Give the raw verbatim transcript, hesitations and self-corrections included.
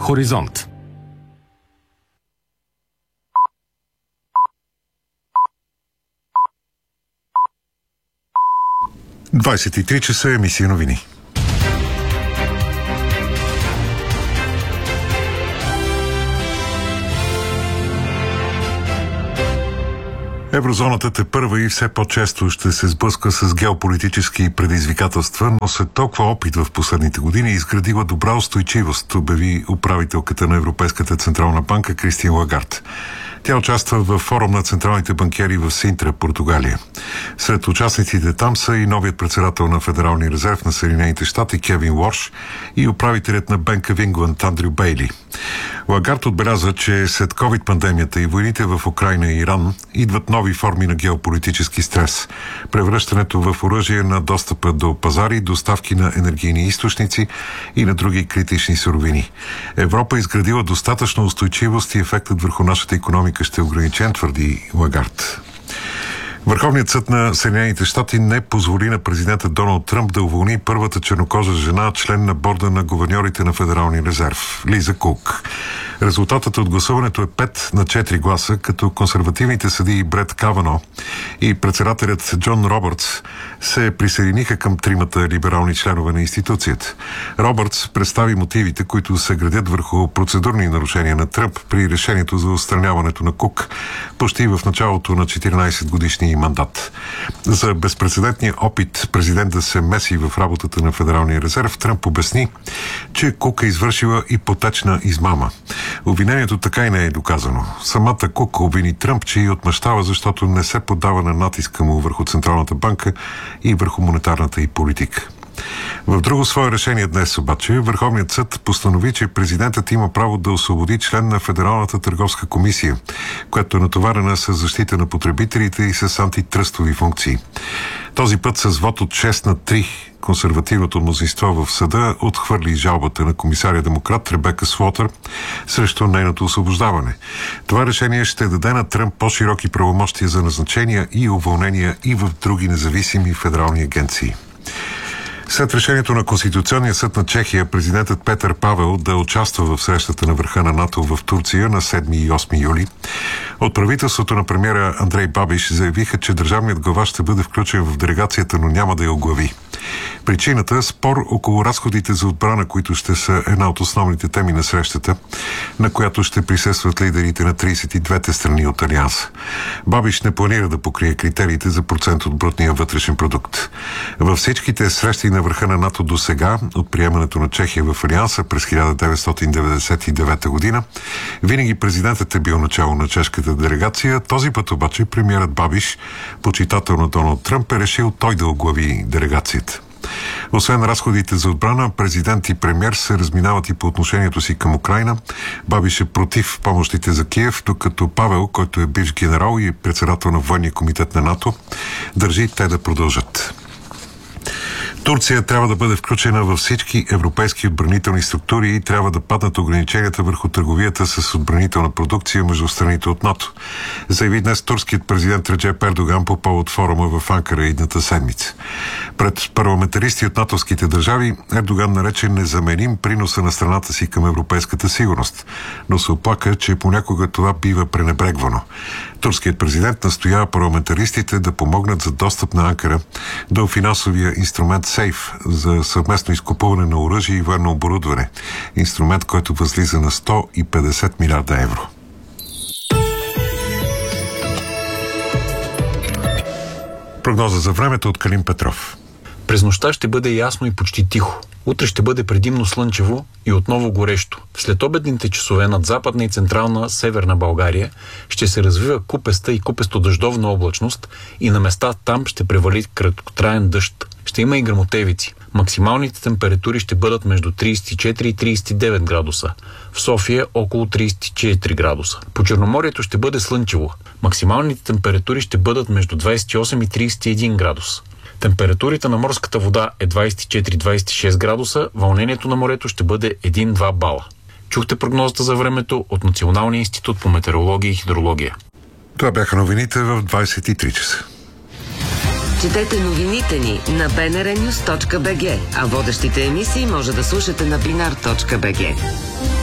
Хоризонт. двадесет и три часа, емисия новини. Еврозоната тепърва и все по-често ще се сблъска с геополитически предизвикателства, но след толкова опит в последните години изградила добра устойчивост, обяви управителката на Европейската централна банка Кристин Лагард. Тя участва в форум на централните банкери в Синтра, Португалия. Сред участниците там са и новият председател на Федералния резерв на Съединените щати Кевин Уорш и управителят на Банк в Ингланд Андрю Бейли. Лагард отбеляза, че след ковид-пандемията и войните в Украйна и Иран идват нови форми на геополитически стрес. Превръщането в оръжие на достъпа до пазари, доставки на енергийни източници и на други критични суровини. Европа е изградила достатъчно устойчивост и ефектът върху нашата икономика ще е ограничен, твърди Лагард. Върховният съд на Съединените щати не позволи на президента Доналд Тръмп да уволни първата чернокожа жена, член на борда на гуверньорите на Федералния резерв, Лиза Кук. Резултатът от гласуването е пет на четири гласа, като консервативните съдии Брет Кавано и председателят Джон Робъртс се присъединиха към тримата либерални членове на институцията. Робъртс представи мотивите, които се градят върху процедурни нарушения на Тръмп при решението за отстраняването на Кук почти в началото на четиринадесет годишния мандат. За безпрецедентния опит президент да се меси в работата на Федералния резерв, Тръмп обясни, че Кук е извършила ипотечна измама. Обвинението така и не е доказано. Самата Кук обвини Тръмп, че и отмъщава, защото не се поддава на натиска му върху Централната банка и върху монетарната й политика. В друго свое решение днес обаче Върховният съд постанови, че президентът има право да освободи член на Федералната търговска комисия, която е натоварена с защита на потребителите и с антитръстови функции. Този път с вод от шест на три консервативното мнозинство в съда отхвърли жалбата на комисария демократ Ребека Слотър срещу нейното освобождаване. Това решение ще даде на Тръмп по-широки правомощия за назначения и уволнения и в други независими федерални агенции. След решението на Конституционния съд на Чехия, президентът Петър Павел да участва в срещата на върха на НАТО в Турция на седми и осми юли, от правителството на премиера Андрей Бабиш заявиха, че държавният глава ще бъде включен в делегацията, но няма да я оглави. Причината – спор около разходите за отбрана, които ще са една от основните теми на срещата, на която ще присъстват лидерите на тридесет и двете страни от Алианса. Бабиш не планира да покрие критериите за процент от брутния вътрешен продукт. Във всичките срещи на върха на НАТО до сега, от приемането на Чехия в Алианса през хиляда деветстотин деветдесет и девета година, винаги президентът е бил начало на чешката делегация. Този път обаче премиерът Бабиш, почитател на Доналд Тръмп, е решил той да оглави делегацията. Освен разходите за отбрана, президент и премиер се разминават и по отношението си към Украйна. Бабиш е против помощите за Киев, докато Павел, който е бивш генерал и председател на военния комитет на НАТО, държи те да продължат. Турция трябва да бъде включена във всички европейски отбранителни структури и трябва да паднат ограниченията върху търговията с отбранителна продукция между страните от НАТО, заяви днес турският президент Реджеп Ердоган по повод форума в Анкара идната седмица. Пред парламентаристи от натовските държави Ердоган нарече незаменим приноса на страната си към европейската сигурност, но се оплака, че понякога това бива пренебрегвано. Турският президент настоява парламентаристите да помогнат за достъп на Анкара до финансовия инструмент Сейф за съвместно изкупуване на оръжие и военно оборудване. Инструмент, който възлиза на сто и петдесет милиарда евро. Прогноза за времето от Калин Петров. През нощта ще бъде ясно и почти тихо. Утре ще бъде предимно слънчево и отново горещо. След обедните часове над западна и централна северна България ще се развива купеста и купесто-дъждовна облачност и на места там ще превали краткотраен дъжд. Ще има и гръмотевици. Максималните температури ще бъдат между тридесет и четири и тридесет и девет градуса. В София около тридесет и четири градуса. По Черноморието ще бъде слънчево. Максималните температури ще бъдат между двадесет и осем и тридесет и един градуса. Температурата на морската вода е двадесет и четири до двадесет и шест градуса, вълнението на морето ще бъде един до два бала. Чухте прогнозата за времето от Националния институт по метеорология и хидрология. Това бяха новините в двадесет и три часа. Четете новините ни на би ен ар нюс точка би джи, а водещите емисии може да слушате на бинар точка би джи.